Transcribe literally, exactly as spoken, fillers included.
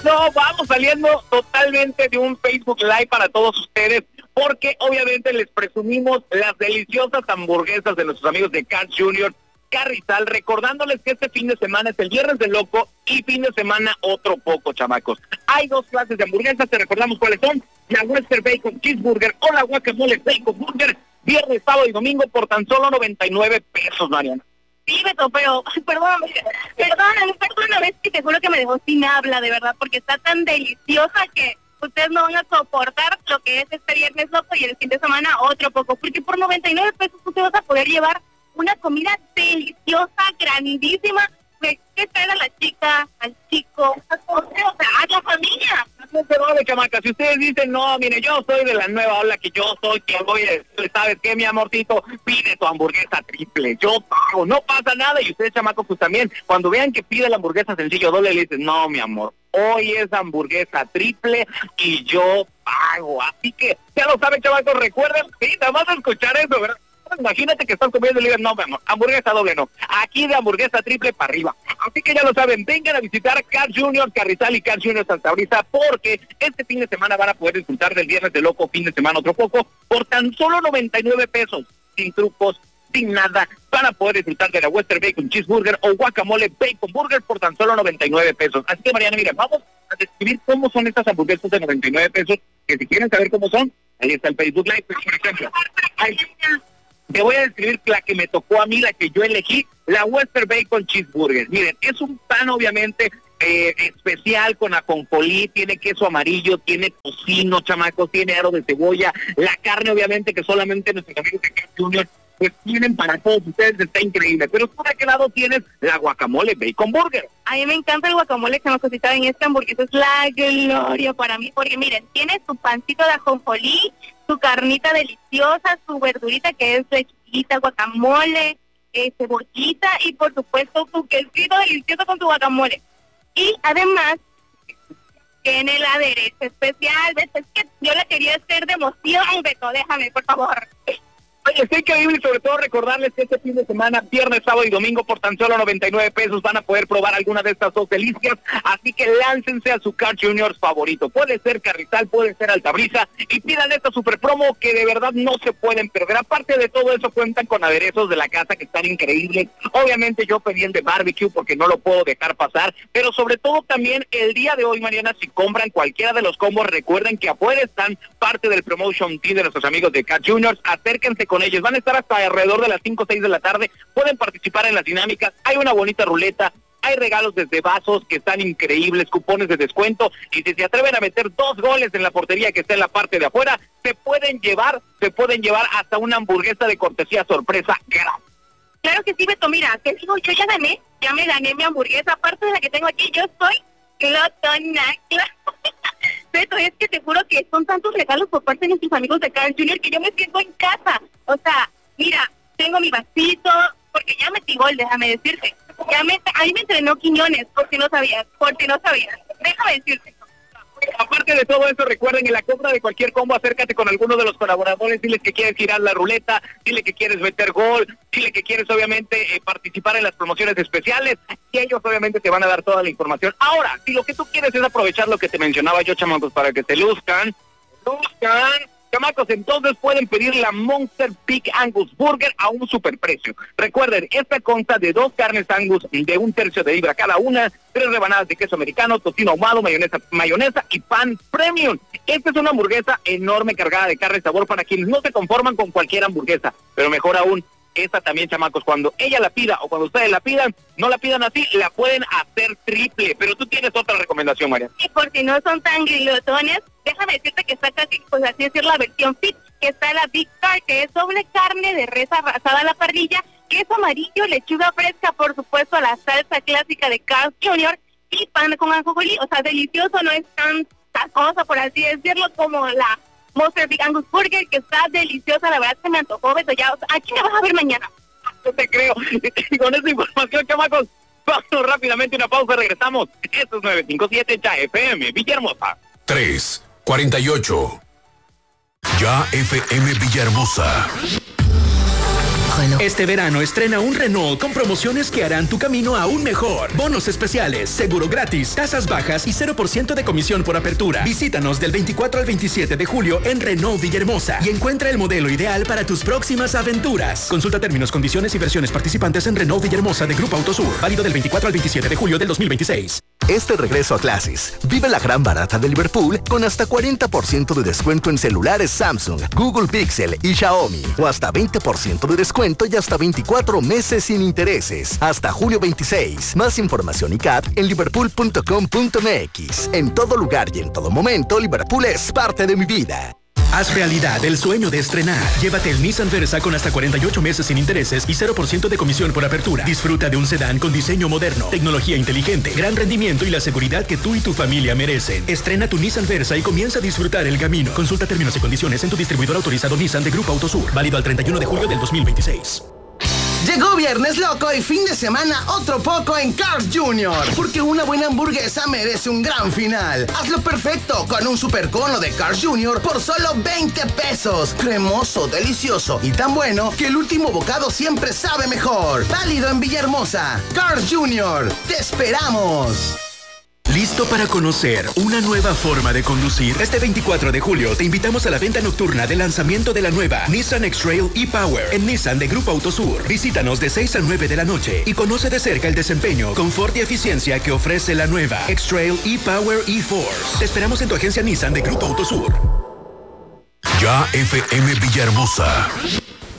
No, vamos saliendo totalmente de un Facebook Live para todos ustedes, porque obviamente les presumimos las deliciosas hamburguesas de nuestros amigos de Carl's junior Carrizal, recordándoles que este fin de semana es el Viernes de Loco y fin de semana otro poco, chamacos. Hay dos clases de hamburguesas, te recordamos cuáles son: la Western Bacon Cheeseburger o la Guacamole Bacon Burger, viernes, sábado y domingo por tan solo noventa y nueve pesos, Mariana. Sí, Beto, pero perdóname, perdóname, perdóname, es que te juro que me dejó sin habla, de verdad, porque está tan deliciosa que ustedes no van a soportar lo que es este Viernes Loco y el fin de semana otro poco, porque por noventa y nueve pesos tú te vas a poder llevar una comida deliciosa, grandísima, que traer a la chica, al chico, o sea, a la familia. No se vale, chamaca. Si ustedes dicen, no, mire, yo soy de la nueva ola, que yo soy quien voy a decirle, ¿sabes qué, mi amorcito? Pide tu hamburguesa triple, yo pago, no pasa nada. Y ustedes, chamacos, pues también, cuando vean que pide la hamburguesa sencillo doble, le dicen, no, mi amor, hoy es hamburguesa triple y yo pago. Así que, ya lo saben, chamacos, recuerden, sí, nada más escuchar eso, ¿verdad? Imagínate que estás comiendo y le digan, no, mi amor, hamburguesa doble no, aquí de hamburguesa triple para arriba. Así que ya lo saben, vengan a visitar Carl's junior Carrizal y Carl's junior Santa Brisa, porque este fin de semana van a poder disfrutar del Viernes de Loco, fin de semana otro poco, por tan solo noventa y nueve pesos, sin trucos, sin nada. Van a poder disfrutar de la Western Bacon Cheeseburger o Guacamole Bacon Burger por tan solo noventa y nueve pesos. Así que, Mariana, mira, vamos a describir cómo son estas hamburguesas de noventa y nueve pesos, que si quieren saber cómo son, ahí está el Facebook Live, por ejemplo. Ahí te voy a describir la que me tocó a mí, la que yo elegí, la Western Bacon Cheeseburger. Miren, es un pan obviamente eh, especial con ajonjolí, tiene queso amarillo, tiene tocino, chamacos, tiene aro de cebolla, la carne obviamente que solamente nuestros amigos de Carl's junior pues tienen para todos ustedes, está increíble. Pero por aquel lado tienes la Guacamole Bacon Burger. A mí me encanta el guacamole que nos cosita en esta hamburguesa, es la gloria para mí, porque miren, tiene su pancito de ajonjolí, su carnita deliciosa, su verdurita que es lechita, guacamole, eh, cebollita y por supuesto su quesito delicioso con su guacamole. Y además tiene el aderezo especial, ¿ves? Es que yo la quería hacer de emoción, Beto, déjame, por favor. Oye, está increíble y sobre todo recordarles que este fin de semana, viernes, sábado y domingo, por tan solo noventa y nueve pesos van a poder probar alguna de estas dos delicias, así que láncense a su Carl's junior favorito. Puede ser Carrizal, puede ser Altabrisa, y pidan esta super promo que de verdad no se pueden perder. Aparte de todo eso, cuentan con aderezos de la casa que están increíbles. Obviamente yo pedí el de barbecue porque no lo puedo dejar pasar, pero sobre todo también el día de hoy, Mariana, si compran cualquiera de los combos, recuerden que afuera están parte del promotion team de nuestros amigos de Carl's junior. Acérquense con ellos, van a estar hasta alrededor de las cinco o seis de la tarde, pueden participar en las dinámicas, hay una bonita ruleta, hay regalos desde vasos que están increíbles, cupones de descuento, y si se atreven a meter dos goles en la portería que está en la parte de afuera, se pueden llevar, se pueden llevar hasta una hamburguesa de cortesía sorpresa gratis. Claro que sí, Beto, mira, te digo, yo ya gané, ya me gané mi hamburguesa, aparte de la que tengo aquí, yo soy glotona, Beto, es que te juro que son tantos regalos por parte de nuestros amigos de Carl's junior que yo me siento en casa. O sea, mira, tengo mi vasito, porque ya metí gol, déjame decirte. Ya me, ahí me entrenó Quiñones, por si no sabías, por si no sabías. Déjame decirte. Aparte de todo eso, recuerden, en la compra de cualquier combo, acércate con alguno de los colaboradores, dile que quieres girar la ruleta, dile que quieres meter gol, dile que quieres obviamente eh, participar en las promociones especiales, y ellos obviamente te van a dar toda la información. Ahora, si lo que tú quieres es aprovechar lo que te mencionaba yo, chamacos, para que te luzcan, luzcan, chamacos, entonces pueden pedir la Monster Big Angus Burger a un superprecio. Recuerden, esta consta de dos carnes Angus de un tercio de libra cada una, tres rebanadas de queso americano, tocino ahumado, mayonesa, mayonesa y pan premium. Esta es una hamburguesa enorme cargada de carne y sabor para quienes no se conforman con cualquier hamburguesa, pero mejor aún, esta también, chamacos, cuando ella la pida o cuando ustedes la pidan, no la pidan así, la pueden hacer triple. Pero tú tienes otra recomendación, María. Y por si no son tan glotones, déjame decirte que está casi, pues así decir, la versión fit, que está la Big Car, que es doble carne de res asada a la parrilla, queso amarillo, lechuga fresca, por supuesto, la salsa clásica de Carl's junior y pan con ajonjolí. O sea, delicioso, no es tanta cosa, por así decirlo, como la Monster Big Angus Burger, que está deliciosa, la verdad se me antojó, Beto, ya, o sea, aquí me vas a ver mañana. No te creo. Y con esta información, chamacos, vamos rápidamente a una pausa, regresamos. Esto es nueve cinco siete Ya F M Villahermosa. tres cuarenta y ocho Ya F M Villahermosa. Renault. Este verano estrena un Renault con promociones que harán tu camino aún mejor. Bonos especiales, seguro gratis, tasas bajas y cero por ciento de comisión por apertura. Visítanos del veinticuatro al veintisiete de julio en Renault Villahermosa y encuentra el modelo ideal para tus próximas aventuras. Consulta términos, condiciones y versiones participantes en Renault Villahermosa de Grupo Autosur. Válido del veinticuatro al veintisiete de julio del dos mil veintiséis. Este regreso a clases, vive la gran barata de Liverpool con hasta cuarenta por ciento de descuento en celulares Samsung, Google Pixel y Xiaomi. O hasta veinte por ciento de descuento y hasta veinticuatro meses sin intereses. Hasta julio veintiséis. Más información y C A T en liverpool punto com punto m x. En todo lugar y en todo momento, Liverpool es parte de mi vida. Haz realidad el sueño de estrenar. Llévate el Nissan Versa con hasta cuarenta y ocho meses sin intereses y cero por ciento de comisión por apertura. Disfruta de un sedán con diseño moderno, tecnología inteligente, gran rendimiento y la seguridad que tú y tu familia merecen. Estrena tu Nissan Versa y comienza a disfrutar el camino. Consulta términos y condiciones en tu distribuidor autorizado Nissan de Grupo Autosur. Válido al treinta y uno de julio del dos mil veintiséis. Llegó Viernes Loco y fin de semana otro poco en Carl's junior Porque una buena hamburguesa merece un gran final. Hazlo perfecto con un super cono de Carl's junior por solo veinte pesos. Cremoso, delicioso y tan bueno que el último bocado siempre sabe mejor. Válido en Villahermosa. Carl's junior ¡Te esperamos! ¿Listo para conocer una nueva forma de conducir? Este veinticuatro de julio te invitamos a la venta nocturna de lanzamiento de la nueva Nissan X-Trail e-Power en Nissan de Grupo Autosur. Visítanos de seis a nueve de la noche y conoce de cerca el desempeño, confort y eficiencia que ofrece la nueva X-Trail e-Power e-Force. Te esperamos en tu agencia Nissan de Grupo Autosur. Ya F M Villahermosa.